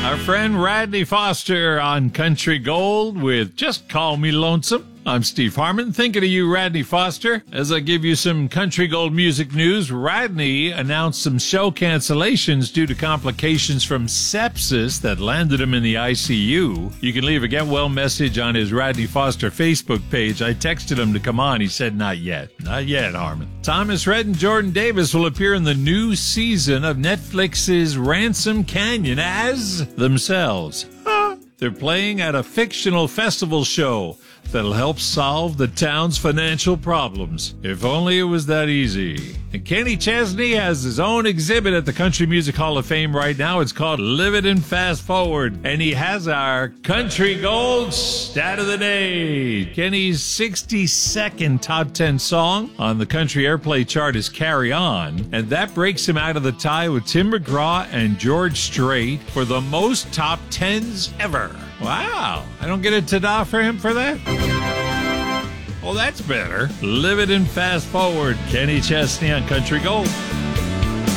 Our friend Radney Foster on Country Gold with Just Call Me Lonesome. I'm Steve Harmon, thinking of you, Radney Foster. As I give you some Country Gold music news, Radney announced some show cancellations due to complications from sepsis that landed him in the ICU. You can leave a get well message on his Radney Foster Facebook page. I texted him to come on. He said, not yet. Not yet, Harmon. Thomas Rhett and Jordan Davis will appear in the new season of Netflix's Ransom Canyon as themselves. They're playing at a fictional festival show that'll help solve the town's financial problems. If only it was that easy. And Kenny Chesney has his own exhibit at the Country Music Hall of Fame right now. It's called Live It and Fast Forward. And he has our Country Gold Stat of the Day. Kenny's 62nd top 10 song on the country airplay chart is Carry On. And that breaks him out of the tie with Tim McGraw and George Strait for the most top 10s ever. Wow. I don't get a ta-da for him for that? Well, that's better. Live It and Fast Forward. Kenny Chesney on Country Gold.